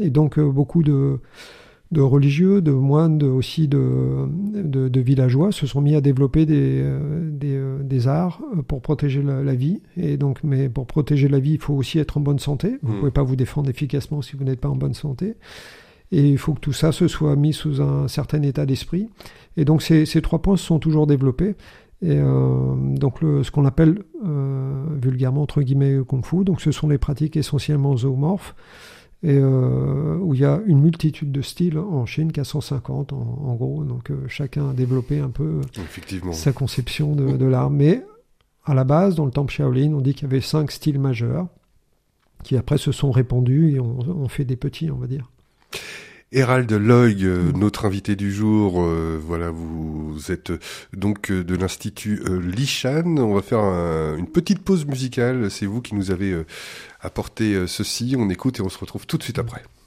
Et donc beaucoup de religieux, de moines, aussi de villageois se sont mis à développer des arts pour protéger la vie. Et donc, mais pour protéger la vie, il faut aussi être en bonne santé. Vous ne pouvez pas vous défendre efficacement si vous n'êtes pas en bonne santé. Et il faut que tout ça se soit mis sous un certain état d'esprit. Et donc ces 3 points se sont toujours développés. Et donc ce qu'on appelle vulgairement entre guillemets Kung Fu, donc ce sont les pratiques essentiellement zoomorphes, et où il y a une multitude de styles en Chine, qu'à 150 en gros, donc chacun a développé un peu sa conception de l'art. Mais à la base, dans le temple Shaolin, on dit qu'il y avait 5 styles majeurs qui après se sont répandus et on fait des petits, on va dire. Hérald Loig, notre invité du jour, voilà, vous êtes donc de l'Institut Lishan. On va faire une petite pause musicale. C'est vous qui nous avez apporté ceci. On écoute et on se retrouve tout de suite après.